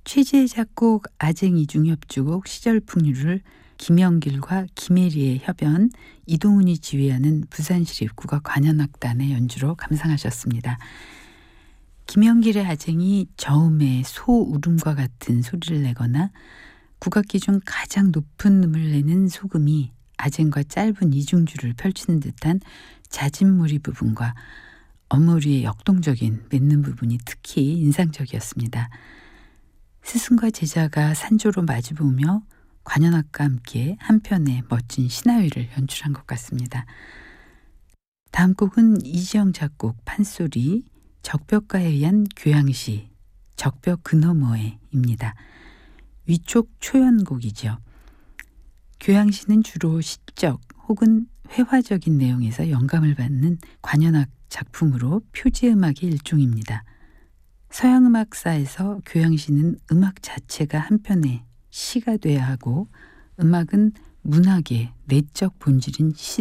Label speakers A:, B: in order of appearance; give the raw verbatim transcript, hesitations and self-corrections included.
A: 최지의 작곡 아쟁 이중협주곡 시절풍류를 김영길과 김혜리의 협연, 이동훈이 지휘하는 부산시립 국악관현악단의 연주로 감상하셨습니다. 김영길의 아쟁이 저음의 소 울음과 같은 소리를 내거나 국악기 중 가장 높은 음을 내는 소금이 아쟁과 짧은 이중주를 펼치는 듯한 자진무리 부분과 어머리의 역동적인 맺는 부분이 특히 인상적이었습니다. 스승과 제자가 산조로 마주보며 관현악과 함께 한편의 멋진 신화위를 연출한 것 같습니다. 다음 곡은 이지영 작곡 판소리 적벽가에 의한 교양시 적벽 그 너머에입니다. 위촉 초연곡이죠. 교양시는 주로 시적 혹은 회화적인 내용에서 영감을 받는 관현악 작품으로 표지음악의 일종입니다. 서양음악사에서 교양시는 음악 자체가 한편의 시가 돼야 하고 음악은 문학의 내적 본질인 시